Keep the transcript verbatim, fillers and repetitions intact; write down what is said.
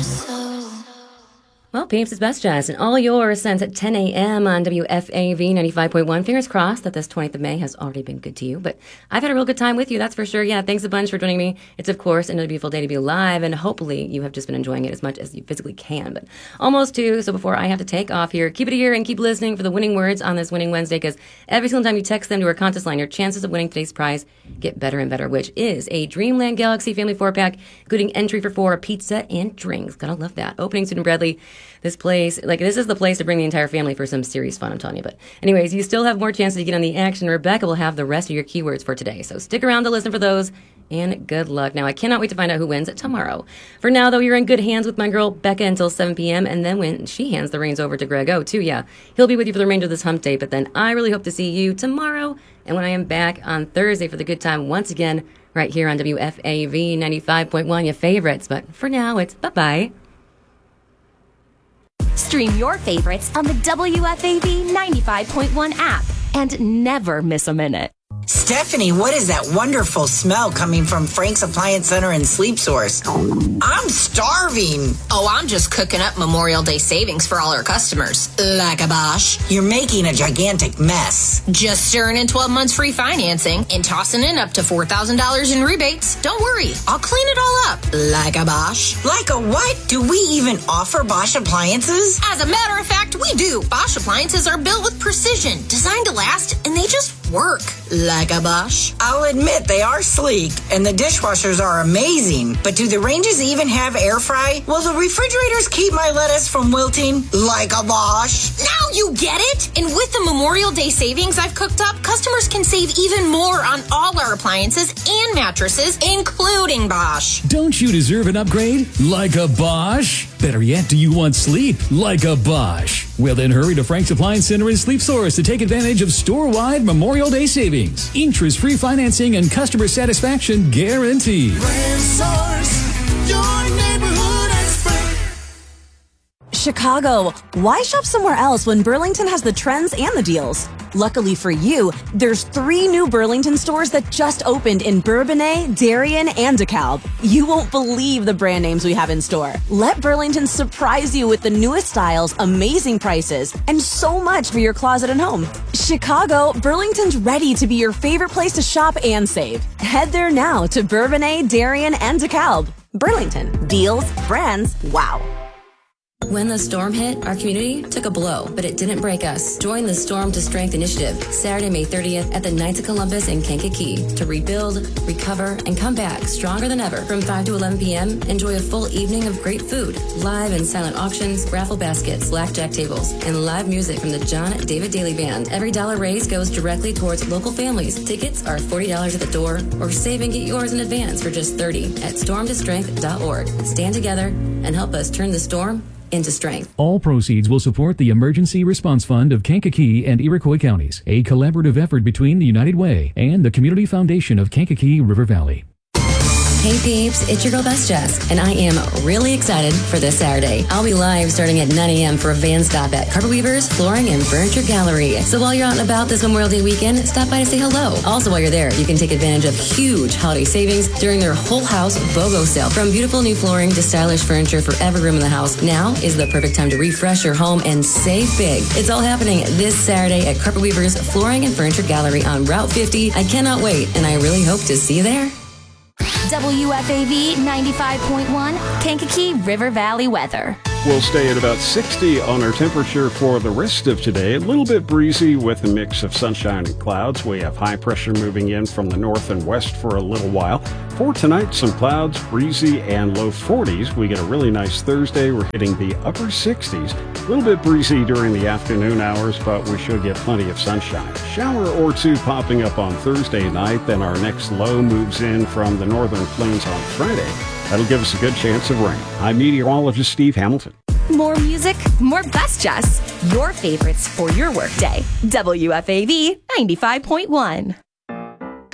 soul. Well, peeps, it's Best Jazz, and all yours since at ten a.m. on W F A V ninety-five point one. Fingers crossed that this twentieth of May has already been good to you, but I've had a real good time with you, that's for sure. Yeah, thanks a bunch for joining me. It's, of course, another beautiful day to be alive, and hopefully you have just been enjoying it as much as you physically can, but almost two, so before I have to take off here, keep it here and keep listening for the winning words on this Winning Wednesday, because every single time you text them to our contest line, your chances of winning today's prize get better and better, which is a Dreamland Galaxy Family four-pack, including entry for four, pizza, and drinks. Gotta love that. Opening soon in Bradley. This place, like, this is the place to bring the entire family for some serious fun, I'm telling you. But anyways, you still have more chances to get on the action. Rebecca will have the rest of your keywords for today, so stick around to listen for those, and good luck. Now, I cannot wait to find out who wins tomorrow. For now, though, you're in good hands with my girl, Becca, until seven p.m., and then when she hands the reins over to Greg O, too, yeah, he'll be with you for the remainder of this hump day, but then I really hope to see you tomorrow, and when I am back on Thursday for the good time once again, right here on W F A V ninety-five point one, your favorites. But for now, it's bye-bye. Stream your favorites on the W F A V ninety-five point one app and never miss a minute. Stephanie, what is that wonderful smell coming from Frank's Appliance Center and Sleep Source? I'm starving. Oh, I'm just cooking up Memorial Day savings for all our customers. Like a Bosch, you're making a gigantic mess. Just stirring in twelve months free financing and tossing in up to four thousand dollars in rebates. Don't worry, I'll clean it all up. Like a Bosch? Like a what? Do we even offer Bosch appliances? As a matter of fact, we do. Bosch appliances are built with precision, designed to last, and they just work. Like a Bosch? I'll admit they are sleek, and the dishwashers are amazing. But do the ranges even have air fry? Will the refrigerators keep my lettuce from wilting? Like a Bosch? Now you get it! And with the Memorial Day savings I've cooked up, customers can save even more on all our appliances and mattresses, including Bosch. Don't you deserve an upgrade? Like a Bosch? Better yet, do you want sleep? Like a Bosch? Well, then hurry to Frank's Appliance Center and Sleep Source to take advantage of store-wide Memorial Day savings. Interest-free financing and customer satisfaction guaranteed. Brand Source, your neighborhood expert. Chicago, why shop somewhere else when Burlington has the trends and the deals? Luckily for you, there's three new Burlington stores that just opened in Bourbonnais, Darien, and DeKalb. You won't believe the brand names we have in store. Let Burlington surprise you with the newest styles, amazing prices, and so much for your closet and home. Chicago, Burlington's ready to be your favorite place to shop and save. Head there now to Bourbonnais, Darien, and DeKalb. Burlington. Deals, brands, wow. When the storm hit, our community took a blow, but it didn't break us. Join the Storm to Strength initiative Saturday, May thirtieth at the Knights of Columbus in Kankakee to rebuild, recover, and come back stronger than ever. From five to eleven p.m., enjoy a full evening of great food, live and silent auctions, raffle baskets, blackjack tables, and live music from the John David Daly Band. Every dollar raised goes directly towards local families. Tickets are forty dollars at the door, or save and get yours in advance for just thirty dollars at storm to strength dot org. Stand together and help us turn the storm into strength. All proceeds will support the Emergency Response Fund of Kankakee and Iroquois counties, a collaborative effort between the United Way and the Community Foundation of Kankakee River Valley. Hey peeps, it's your girl Best Jess, and I am really excited for this Saturday. I'll be live starting at nine a.m. for a van stop at Carpet Weavers Flooring and Furniture Gallery. So while you're out and about this Memorial Day weekend, stop by to say hello. Also, while you're there, you can take advantage of huge holiday savings during their whole house BOGO sale. From beautiful new flooring to stylish furniture for every room in the house, now is the perfect time to refresh your home and save big. It's all happening this Saturday at Carpet Weavers Flooring and Furniture Gallery on Route fifty. I cannot wait, and I really hope to see you there. W F A V ninety-five point one, Kankakee River Valley weather. We'll stay at about sixty on our temperature for the rest of today. A little bit breezy with a mix of sunshine and clouds. We have high pressure moving in from the north and west for a little while. For tonight, some clouds, breezy, and low forties. We get a really nice Thursday. We're hitting the upper sixties. A little bit breezy during the afternoon hours, but we should get plenty of sunshine. A shower or two popping up on Thursday night. Then our next low moves in from the northern plains on Friday. That'll give us a good chance of rain. I'm meteorologist Steve Hamilton. More music, more Best Jess. Your favorites for your workday. W F A V ninety-five point one.